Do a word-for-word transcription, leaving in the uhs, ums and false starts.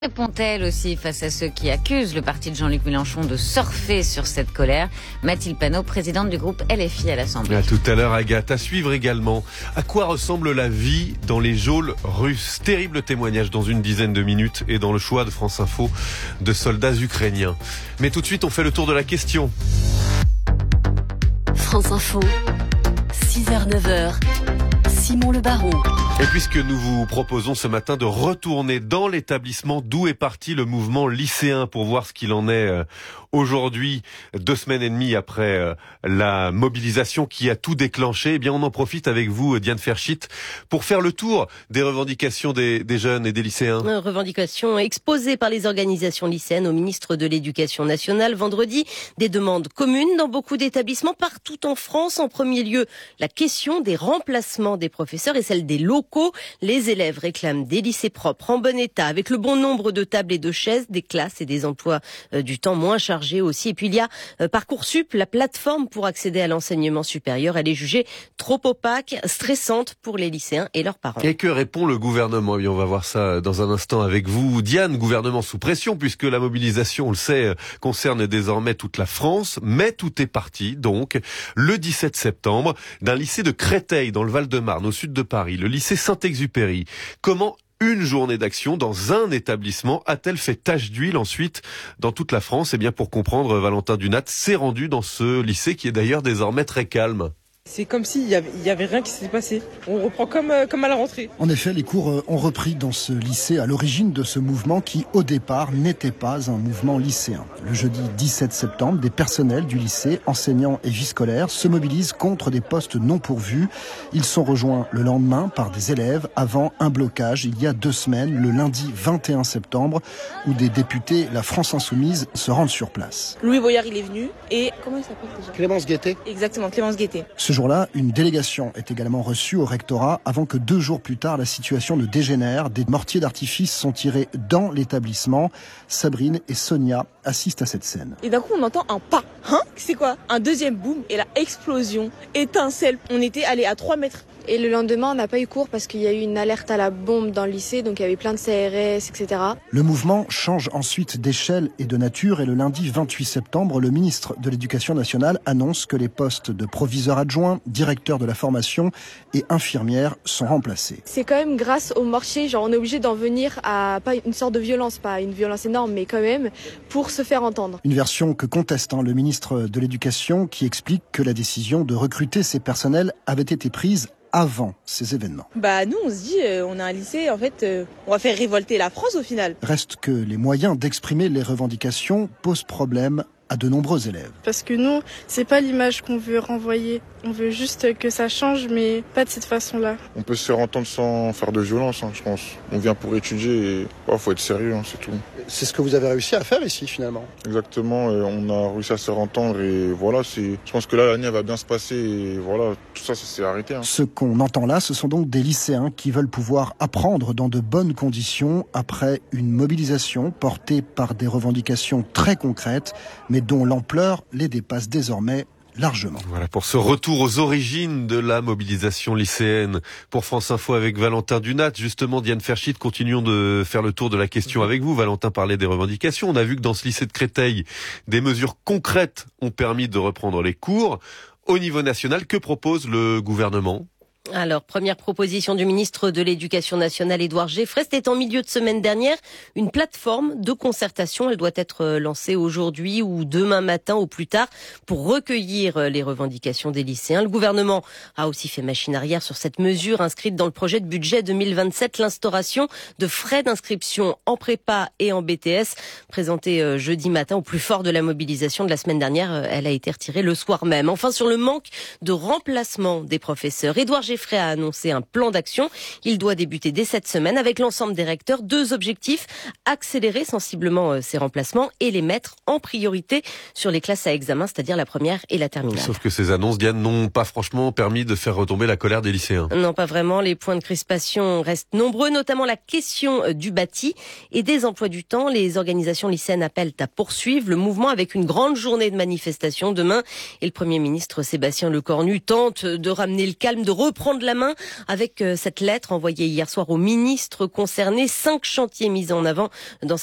Répond-elle aussi face à ceux qui accusent le parti de Jean-Luc Mélenchon de surfer sur cette colère? Mathilde Panot, présidente du groupe L F I à l'Assemblée. À tout à l'heure, Agathe. À suivre également. À quoi ressemble la vie dans les geôles russes? Terrible témoignage dans une dizaine de minutes et dans le choix de France Info de soldats ukrainiens. Mais tout de suite, on fait le tour de la question. France Info, six heures neuf heures. Simon Le Baron. Et puisque nous vous proposons ce matin de retourner dans l'établissement d'où est parti le mouvement lycéen pour voir ce qu'il en est aujourd'hui, deux semaines et demie après la mobilisation qui a tout déclenché, eh bien on en profite avec vous, Diane Ferschit, pour faire le tour des revendications des, des jeunes et des lycéens. Revendications exposées par les organisations lycéennes au ministre de l'Éducation nationale vendredi. Des demandes communes dans beaucoup d'établissements partout en France. En premier lieu, la question des remplacements des professeurs et celle des locaux. Les élèves réclament des lycées propres, en bon état, avec le bon nombre de tables et de chaises, des classes et des emplois euh, du temps moins chargés aussi. Et puis il y a euh, Parcoursup, la plateforme pour accéder à l'enseignement supérieur. Elle est jugée trop opaque, stressante pour les lycéens et leurs parents. Et que répond le gouvernement? Et on va voir ça dans un instant avec vous. Diane, gouvernement sous pression, puisque la mobilisation, on le sait, concerne désormais toute la France. Mais tout est parti, donc, le dix-sept septembre, d'un lycée de Créteil, dans le Val-de-Marne, au sud de Paris, le lycée Saint-Exupéry. Comment une journée d'action dans un établissement a-t-elle fait tache d'huile ensuite dans toute la France? Eh bien, pour comprendre, Valentin Dunat s'est rendu dans ce lycée qui est d'ailleurs désormais très calme. C'est comme s'il y avait, il y avait rien qui s'était passé. On reprend comme, euh, comme à la rentrée. En effet, les cours ont repris dans ce lycée à l'origine de ce mouvement qui, au départ, n'était pas un mouvement lycéen. Le jeudi dix-sept septembre, des personnels du lycée, enseignants et vie scolaire, se mobilisent contre des postes non pourvus. Ils sont rejoints le lendemain par des élèves avant un blocage il y a deux semaines, le lundi vingt et un septembre, où des députés, la France Insoumise, se rendent sur place. Louis Boyard, il est venu et... Comment il s'appelle déjà? Clémence Guettet. Exactement, Clémence Guettet. Ce jour-là, une délégation est également reçue au rectorat avant que deux jours plus tard, la situation ne dégénère. Des mortiers d'artifice sont tirés dans l'établissement. Sabrine et Sonia assistent à cette scène. Et d'un coup, on entend un pas. Hein? C'est quoi? Un deuxième boom et la explosion, étincelle. On était allé à trois mètres. Et le lendemain, on n'a pas eu cours parce qu'il y a eu une alerte à la bombe dans le lycée, donc il y avait plein de C R S, et cetera. Le mouvement change ensuite d'échelle et de nature et le lundi vingt-huit septembre, le ministre de l'Éducation nationale annonce que les postes de proviseur adjoint, directeur de la formation et infirmière sont remplacés. C'est quand même grâce au marché, genre on est obligé d'en venir à pas une sorte de violence, pas une violence énorme, mais quand même pour se faire entendre. Une version que conteste hein, le ministre de l'Éducation qui explique que la décision de recruter ces personnels avait été prise avant ces événements. Bah nous on se dit, euh, on a un lycée, en fait, euh, on va faire révolter la France au final. Reste que les moyens d'exprimer les revendications posent problème à de nombreux élèves. Parce que nous, c'est pas l'image qu'on veut renvoyer. On veut juste que ça change, mais pas de cette façon-là. On peut se faire entendre sans faire de violence, hein, je pense. On vient pour étudier et il faut être sérieux, hein, c'est tout. C'est ce que vous avez réussi à faire ici, finalement. Exactement, et on a réussi à se faire entendre et voilà, c'est... je pense que là, l'année va bien se passer et voilà, tout ça, ça s'est arrêté. Hein. Ce qu'on entend là, ce sont donc des lycéens qui veulent pouvoir apprendre dans de bonnes conditions après une mobilisation portée par des revendications très concrètes, mais dont l'ampleur les dépasse désormais largement. Voilà pour ce retour aux origines de la mobilisation lycéenne. Pour France Info avec Valentin Dunat, justement Diane Ferschit, continuons de faire le tour de la question avec vous. Valentin parlait des revendications. On a vu que dans ce lycée de Créteil, des mesures concrètes ont permis de reprendre les cours. Au niveau national, que propose le gouvernement ? Alors, première proposition du ministre de l'Éducation nationale, Édouard Géfret, c'était en milieu de semaine dernière, une plateforme de concertation. Elle doit être lancée aujourd'hui ou demain matin au plus tard pour recueillir les revendications des lycéens. Le gouvernement a aussi fait machine arrière sur cette mesure inscrite dans le projet de budget deux mille vingt-sept, l'instauration de frais d'inscription en prépa et en B T S. Présentée jeudi matin au plus fort de la mobilisation de la semaine dernière, elle a été retirée le soir même. Enfin, sur le manque de remplacement des professeurs, Édouard Géfret a annoncé un plan d'action. Il doit débuter dès cette semaine avec l'ensemble des recteurs. Deux objectifs, accélérer sensiblement ces remplacements et les mettre en priorité sur les classes à examen, c'est-à-dire la première et la terminale. Sauf que ces annonces, Diane, n'ont pas franchement permis de faire retomber la colère des lycéens. Non, pas vraiment. Les points de crispation restent nombreux, notamment la question du bâti et des emplois du temps. Les organisations lycéennes appellent à poursuivre le mouvement avec une grande journée de manifestation demain. Et le Premier ministre Sébastien Lecornu tente de ramener le calme, de reprendre prendre la main avec cette lettre envoyée hier soir aux ministres concernés. Cinq chantiers mis en avant dans